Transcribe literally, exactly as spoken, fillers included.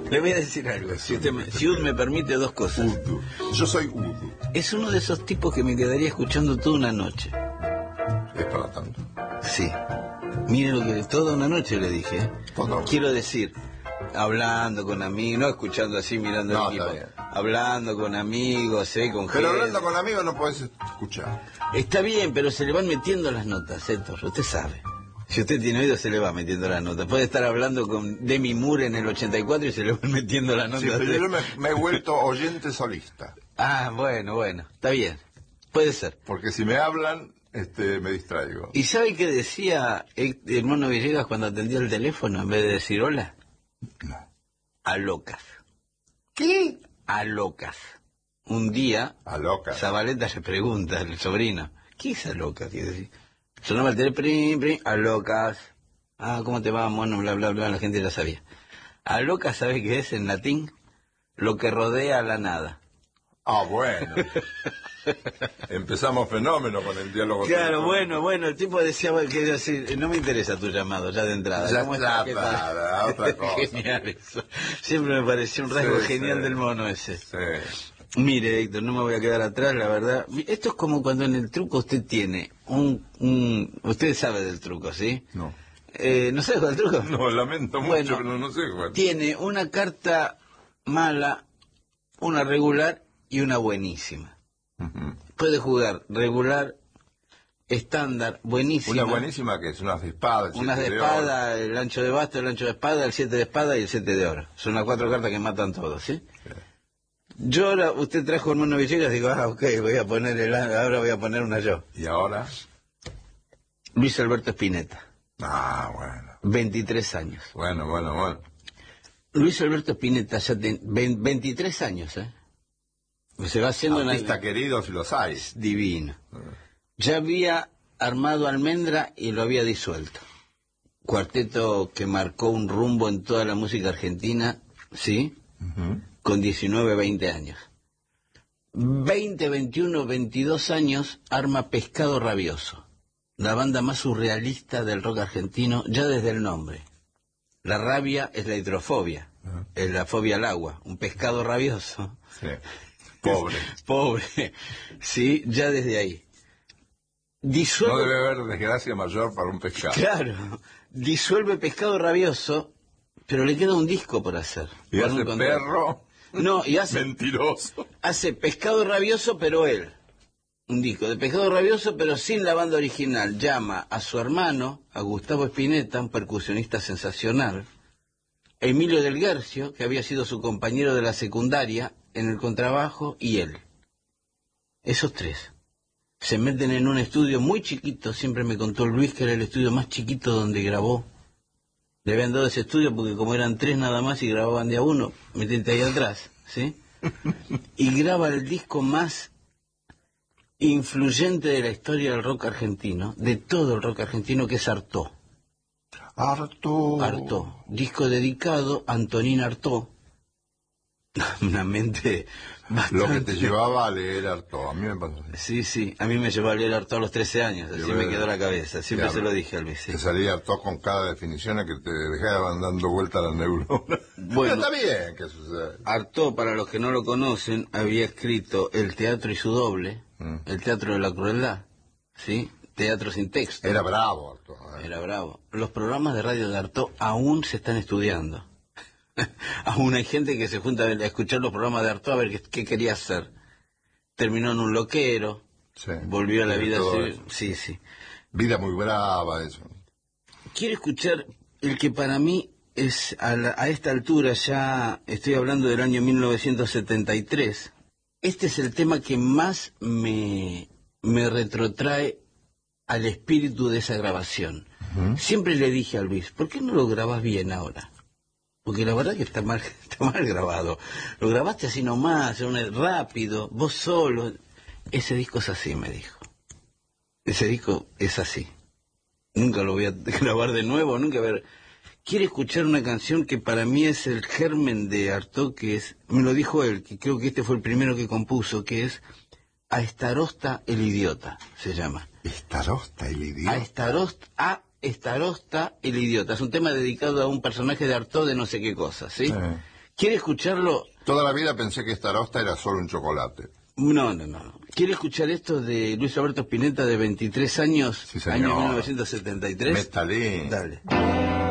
Le voy a decir algo, si usted me, si usted me permite dos cosas. Udo. Yo soy Udo. Es uno de esos tipos que me quedaría escuchando toda una noche. Es para tanto. Sí. Mire lo que... Toda una noche le dije. ¿eh? Todo. Quiero decir, hablando con amigos, no escuchando así, mirando No, el equipo. está bien. Hablando con amigos, ¿eh? Con Pero gente. hablando con amigos no podés escuchar. Está bien, pero se le van metiendo las notas, Héctor, usted sabe. Si usted tiene oído, se le va metiendo las notas. Puede estar hablando con Demi Moore en el ochenta y cuatro y se le van metiendo las notas. Sí, pero yo me, me he vuelto oyente solista. Ah, bueno, bueno, está bien. Puede ser. Porque si me hablan, este, me distraigo. ¿Y sabe qué decía el hermano Villegas cuando atendía el teléfono en vez de decir hola? No. A locas. ¿Qué? A locas. Un día, A locas. Zabaleta le pregunta al sobrino, ¿qué es a locas? Quiere decir. Sonaba el teléfono, prim, prim, a locas. Ah, ¿cómo te va, mono? Bla, bla, bla, la gente ya sabía. A locas, ¿sabe qué es en latín? Lo que rodea a la nada. Ah, bueno. Empezamos fenómeno con el diálogo. Claro, telefónico. bueno, bueno, el tipo decía bueno, que decir, no me interesa tu llamado, ya de entrada. Ya ¿Cómo está, estás? ¿Qué tal? para, otra cosa. Genial eso. Siempre me pareció un rasgo Sí, genial sí. del mono ese. Sí. Mire, Héctor, no me voy a quedar atrás, la verdad. Esto es como cuando en el truco usted tiene un... un usted sabe del truco, ¿sí? No. Eh, ¿No sabe cuál es el truco? No, lamento mucho, Bueno, pero no sé cuál. Tiene una carta mala, una regular y una buenísima. Ujú. Puede jugar regular, estándar, buenísima. Una buenísima que es unas de espada. el Unas de siete espada, oro. el ancho de basto, el ancho de espada, el siete de espada y el siete de oro. Son las cuatro cartas que matan todos, ¿sí? Sí. Yo ahora, usted trajo hermano Villegas, digo, ah, ok, voy a poner el, ahora voy a poner una yo. Y ahora. Luis Alberto Spinetta, Ah, bueno. veintitrés años. Bueno, bueno, bueno. Luis Alberto Spinetta ya tiene veintitrés años, ¿eh? Se va haciendo Artista una... querido si los hay. Divino. Ya había armado Almendra y lo había disuelto. Cuarteto que marcó un rumbo en toda la música argentina, ¿sí? Ujú. Con diecinueve, veinte años. veinte, veintiuno, veintidós años arma Pescado Rabioso, la banda más surrealista del rock argentino, ya desde el nombre. La rabia es la hidrofobia, Ajá. es la fobia al agua. Un pescado rabioso. Sí. Pobre. Pobre. Sí, ya desde ahí. Disuelve... No debe haber desgracia mayor para un pescado. Claro. Disuelve Pescado Rabioso, pero le queda un disco por hacer. Y por hace un contrato. perro. No, y hace... Mentiroso. Hace Pescado Rabioso, pero él. Un disco de Pescado Rabioso, pero sin la banda original. Llama a su hermano, a Gustavo Spinetta, un percusionista sensacional, Emilio del Guercio, que había sido su compañero de la secundaria en el contrabajo, y él. Esos tres. Se meten en un estudio muy chiquito, siempre me contó Luis que era el estudio más chiquito donde grabó. Le habían dado ese estudio porque como eran tres nada más y grababan de a uno, metete ahí atrás, ¿sí? Y graba el disco más influyente de la historia del rock argentino, de todo el rock argentino, que es Artaud. Harto. Artaud, disco dedicado a Antonín Artaud. Una mente bastante... Lo que te llevaba a leer harto. A mí me pasó así. Sí, sí, a mí me llevó a leer Artaud a los trece años, así Yo me me- quedó la cabeza, siempre Ya, se lo dije a Luis. Sí. Te salía harto con cada definición que te dejaban dando vuelta a la neurona. Bueno. Pero está bien que suceda. Artaud, para los que no lo conocen, había escrito El teatro y su doble, Mm. El teatro de la crueldad, ¿sí? Teatro sin texto. Era bravo harto. ¿eh? Era bravo. Los programas de radio de Artaud aún se están estudiando. Aún hay gente que se junta a escuchar los programas de Artaud a ver qué, qué quería hacer. Terminó en un loquero, Sí. volvió a la Sí, vida todo civil. eso. Sí, sí. Vida muy brava, eso. Quiero escuchar el que para mí es, a, la- a esta altura ya, estoy hablando del año mil novecientos setenta y tres, este es el tema que más me, me retrotrae al espíritu de esa grabación. Ujú. Siempre le dije a Luis, ¿por qué no lo grabás bien ahora? Porque la verdad que está mal, está mal grabado. Lo grabaste así nomás, un- rápido, vos solo. Ese disco es así, me dijo. Ese disco es así. Nunca lo voy a grabar de nuevo, nunca ver. Quiere escuchar una canción que para mí es el germen de Artaud, que es, me lo dijo él, que creo que este fue el primero que compuso, que es A Estarosta el idiota, se llama. Estarosta el A idiota. Estarosta, a Estarosta el idiota. Es un tema dedicado a un personaje de Artaud de no sé qué cosa, ¿sí? Sí. ¿Quiere escucharlo? Toda la vida pensé que esta arosta era solo un chocolate. No, no, no. ¿Quiere escuchar esto de Luis Alberto Spinetta, de veintitrés años, Sí, señor. año mil novecientos setenta y tres? Métale. Dale.